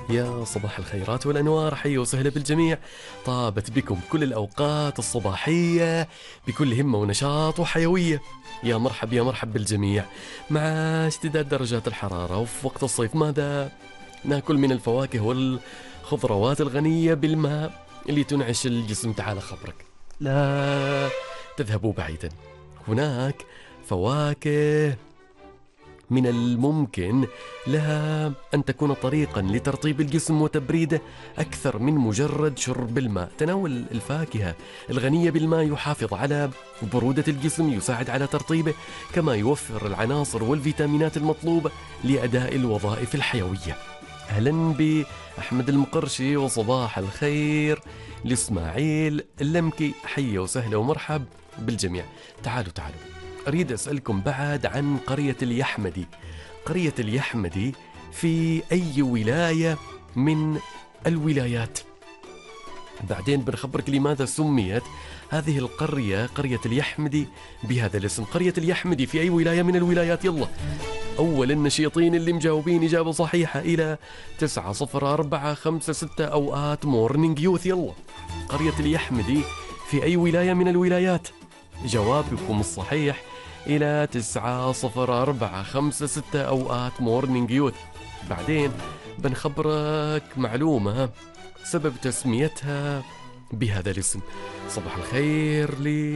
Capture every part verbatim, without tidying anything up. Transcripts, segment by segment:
يا صباح الخيرات والأنوار، حي وسهلا بالجميع. طابت بكم كل الأوقات الصباحية بكل همة ونشاط وحيوية. يا مرحب يا مرحب بالجميع. مع اشتداد درجات الحرارة وفي وقت الصيف ماذا ناكل من الفواكه والخضروات الغنية بالماء اللي تنعش الجسم؟ تعال خبرك، لا تذهبوا بعيدا. هناك فواكه من الممكن لها أن تكون طريقا لترطيب الجسم وتبريده أكثر من مجرد شرب الماء. تناول الفاكهة الغنية بالماء يحافظ على برودة الجسم، يساعد على ترطيبه، كما يوفر العناصر والفيتامينات المطلوبة لأداء الوظائف الحيوية. أهلا بأحمد المقرشي وصباح الخير لإسماعيل اللمكي، حية وسهلا ومرحب بالجميع. تعالوا تعالوا أريد أسألكم بعد عن قرية اليحمدي. قرية اليحمدي في أي ولاية من الولايات؟ بعدين بنخبرك لماذا سميت هذه القرية قرية اليحمدي بهذا الاسم. قرية اليحمدي في أي ولاية من الولايات؟ يلا أول النشيطين اللي مجاوبين إجابة صحيحة إلى تسعة صفر أربعة خمسة ستة أوقات مورنينج يوث. يلا قرية اليحمدي في أي ولاية من الولايات؟ جوابكم الصحيح إلى تسعة صفر أربعة خمسة ستة أوقات مورنينج يوث. بعدين بنخبرك معلومة سبب تسميتها بهذا الاسم. صباح الخير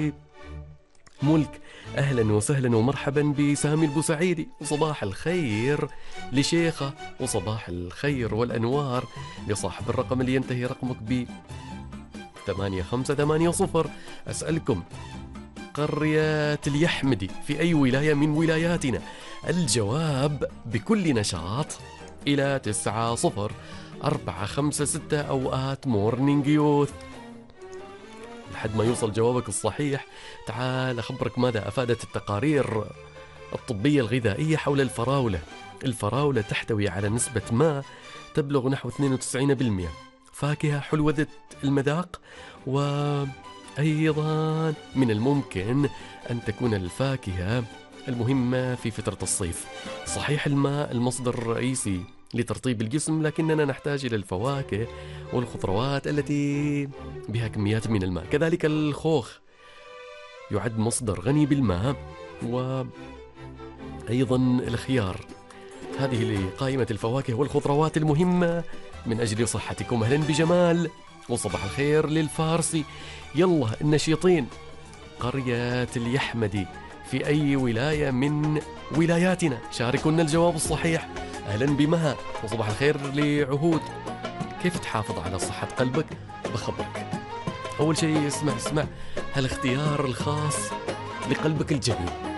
لملك، أهلا وسهلا ومرحبا بسامي البوسعيدي، وصباح الخير لشيخة، وصباح الخير والأنوار لصاحب الرقم اللي ينتهي رقمك ب ثمانية خمسة ثمانية صفر. أسألكم قرية اليحمدي في أي ولاية من ولاياتنا؟ الجواب بكل نشاط إلى تسعة صفر أربعة خمسة ستة أوقات مورنينج يوث. لحد ما يوصل جوابك الصحيح تعال أخبرك ماذا أفادت التقارير الطبية الغذائية حول الفراولة. الفراولة تحتوي على نسبة ماء تبلغ نحو اثنين وتسعين بالمئة، فاكهة حلوة المذاق، وأيضا من الممكن أن تكون الفاكهة المهمة في فترة الصيف. صحيح الماء المصدر الرئيسي لترطيب الجسم، لكننا نحتاج إلى الفواكه والخضروات التي بها كميات من الماء. كذلك الخوخ يعد مصدر غني بالماء، وأيضا الخيار. هذه قائمة الفواكه والخضروات المهمة من أجل صحتكم. أهلا بجمال وصباح الخير للفارسي. يلا النشيطين، قرية اليحمدي في أي ولاية من ولاياتنا؟ شاركونا الجواب الصحيح. أهلا بمها وصباح الخير لعهود. كيف تحافظ على صحة قلبك؟ بخبرك. أول شيء اسمع اسمع هالاختيار الخاص لقلبك الجميل.